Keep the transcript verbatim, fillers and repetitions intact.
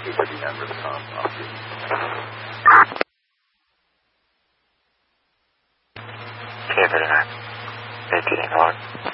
These are the numbers on office. K thirty-nine. eighteen one.